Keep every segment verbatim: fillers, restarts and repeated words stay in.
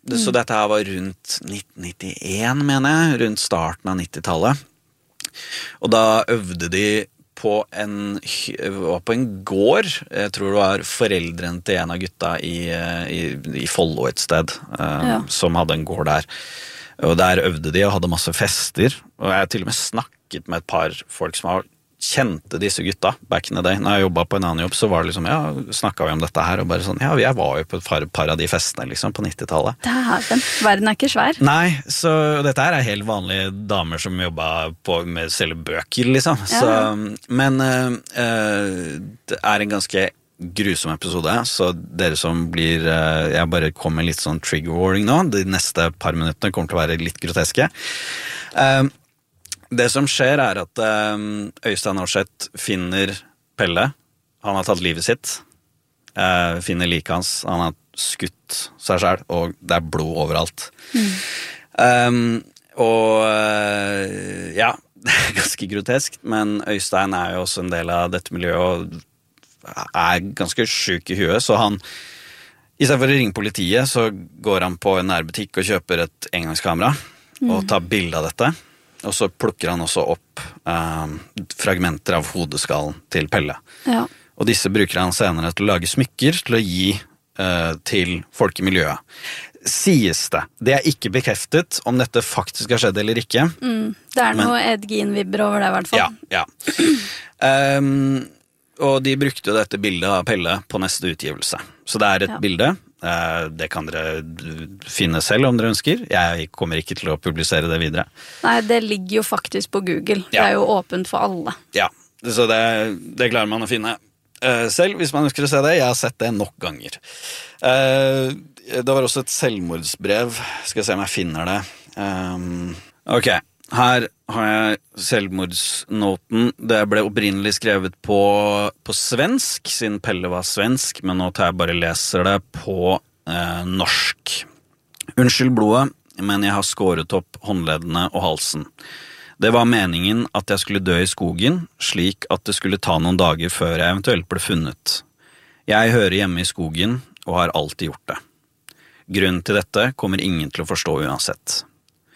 mm. så dette her var rundt nitten nittien, mener jeg, rundt starten av nittitallet. Og da øvde de på en, var på en gård, jeg tror det var foreldrene til en av gutta i, i, i Follo et sted, uh, ja. Som hadde en gård der. Og der øvde de og hadde masse fester, og jeg har til og med snakket med et par folk som har kjente disse gutta back in the day. Når jeg jobbet på en annen jobb, så var det liksom, ja, snakket vi om dette her, og bare sånn, ja, jeg var jo på et par, par av de festene, liksom, på nittitallet. Dæven, verden er ikke svær. Nei, så dette her er helt vanlige damer som jobbet på med selve bøker, liksom. Ja. Så, men uh, det er en ganske grusom episode, så dere som blir, uh, jeg bare kommer litt sånn trigger warning nå, de neste par minuttene kommer til å være litt groteske. Uh, Det som skjer er at um, Øystein Aarseth finner Pelle. Han har tatt livet sitt. Uh, finner liket hans. Han har skutt seg selv, og det er blod overalt. Mm. Um, og uh, ja, det er ganske grotesk, men Øystein er jo også en del av dette miljøet, og er ganske syk i huet, så han, i stedet for å ringe politiet, så går han på en nærbutikk og kjøper et engangskamera, mm. og tar bilde av dette. Og så plukker han også opp eh, fragmenter av hodeskallen til Pelle. Ja. Og disse bruker han senere til å lage smykker til å gi eh, til folk i miljøet. Sies det. Det er ikke bekreftet om dette faktisk har skjedd eller ikke. Mm, det er noe Ed Gein-vibber over det i hvert fall. Ja, ja. um, og de brukte dette bildet av Pelle på neste utgivelse. Så det er et ja. bilde. Det kan dere finne selv om dere ønsker. Jeg kommer ikke til å publisere det videre. Nei, det ligger jo faktisk på Google. Ja. Det er jo åpent for alle. Ja, så det, det klarer man å finne selv hvis man ønsker å se det. Jeg har sett det nok ganger. Det var også et selvmordsbrev. Skal jeg se om jeg finner det. Ok, her har jeg selvmordsnoten. Det ble opprinnelig skrevet på, på svensk, siden Pelle var svensk, men nå tar jeg bare leser det på eh, norsk. Unnskyld blodet, men jeg har skåret opp håndleddene og halsen. Det var meningen at jeg skulle dø i skogen, slik at det skulle ta noen dager før jeg eventuelt ble funnet. Jeg hører hjemme i skogen, og har alltid gjort det. Grunnen til dette kommer ingen til å forstå uansett.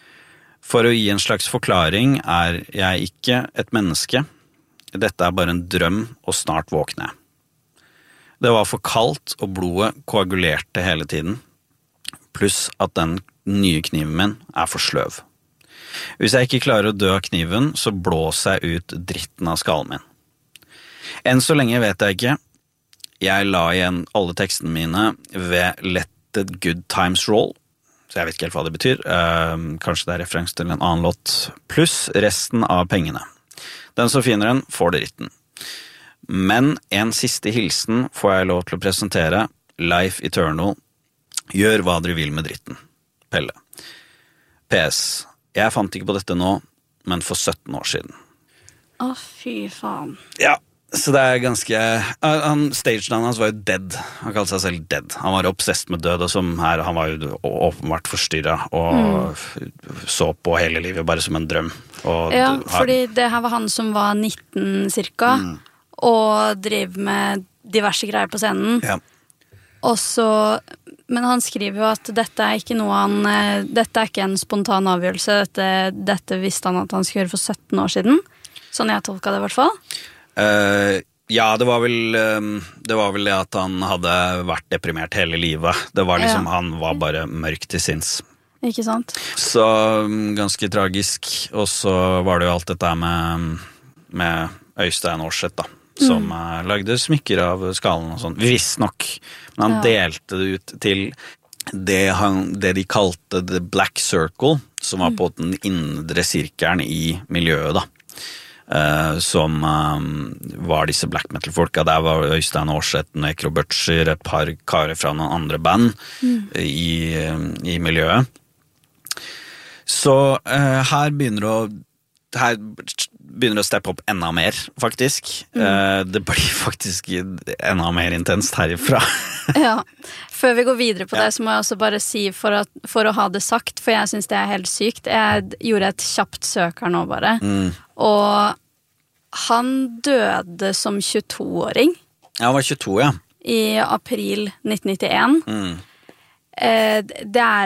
For å gi en slags forklaring er jeg ikke et menneske. Dette er bare en drøm, og snart våkner jeg. Det var for kaldt, og blodet koagulerte hele tiden. Pluss at den nye kniven min er for sløv. Hvis jeg ikke klarer å dø av kniven, så blåser jeg ut dritten av skallen min. Enn så lenge vet jeg ikke. Jeg la igjen alle tekstene mine ved Let It Good Times Roll. Så jeg vet ikke helt hva det betyr. Uh, kanskje det er referens til en annen låt. Pluss resten av pengene. Den som finner den, får dritten. Men en siste hilsen får jeg lov til å presentere. Life Eternal. Gjør hva dere vil med dritten. Pelle. P S. Jeg fant ikke på dette nå, men for sytten år siden. Å, fy faen. Ja. Så det er ganske han, Stagenavnet hans var jo Dead. Han kalte seg selv Dead. Han var obsessed med død, og som her, han var jo åpenbart forstyrret og mm. så på hele livet bare som en drøm. Og ja, har, fordi det her var han som var nitten cirka, mm. og drev med diverse greier på scenen. Ja. Og så, men han skriver jo at dette er ikke noe han, dette er ikke en spontan avgjørelse, dette, dette visste han at han skulle gjøre for sytten år siden. Sånn jeg tolket det i hvert fall. Uh, ja, det var vel um, det var vel det at han hadde vært deprimert hele livet. Det var liksom, ja. Han var bare mørk til sinns. Ikke sant? Så um, ganske tragisk. Og så var det jo alt dette med, med Øystein Aarseth da, som mm. uh, lagde smykker av skallen og sånn. Visst nok. Men han ja. delte det ut til det, han, det de kalte The Black Circle, som var på den indre sirkelen i miljøet da. Uh, som um, var disse black metal-folka. Der var Øystein Aarseth, Necro Butcher, et par karer fra noen andre band mm. i, i miljøet. Så uh, her begynner å her begynner å steppe opp enda mer, faktisk. Mm. Uh, det blir faktisk enda mer intenst herifra. Ja, før vi går videre på ja. det, så må jeg også bare si, for, at, for å ha det sagt, for jeg synes det er helt sykt. Jeg gjorde et kjapt søk her nå bare. Mm. Og han døde som tjueto-åring. Ja, han var tjueto, ja. I april nitten nittien. Mm. Eh, det er